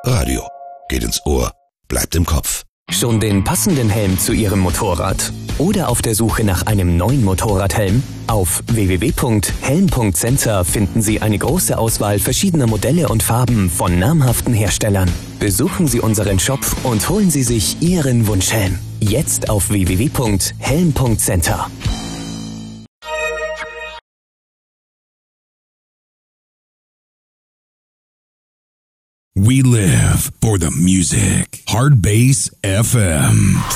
Radio. Geht ins Ohr, bleibt im Kopf. Schon den passenden Helm zu Ihrem Motorrad? Oder auf der Suche nach einem neuen Motorradhelm? Auf www.helm.center finden Sie eine große Auswahl verschiedener Modelle und Farben von namhaften Herstellern. Besuchen Sie unseren Shop und holen Sie sich Ihren Wunschhelm. Jetzt auf www.helm.center. We live for the music. Hard Bass FM.